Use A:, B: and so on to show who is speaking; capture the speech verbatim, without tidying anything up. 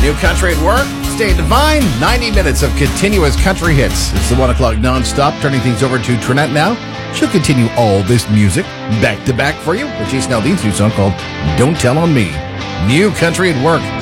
A: New country at work? Stay divine. ninety minutes of continuous country hits. It's the one o'clock nonstop. Turning things over to Trinette now. She'll continue all this music back to back for you with Jason Aldean's new song called Don't Tell on Me. New country at work.